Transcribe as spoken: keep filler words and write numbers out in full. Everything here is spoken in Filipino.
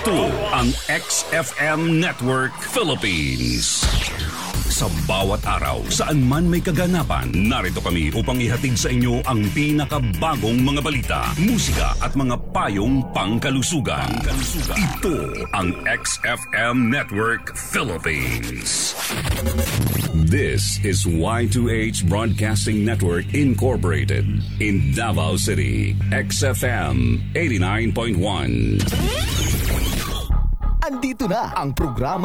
Ito ang X F M Network Philippines. Sa bawat araw, saan man may kaganapan, narito kami upang ihatid sa inyo ang pinakabagong mga balita, musika at mga payong pangkalusugan. Ito ang X F M Network Philippines. This is Y two H Broadcasting Network Incorporated in Davao City, X F M eighty-nine point one. Andito na ang programa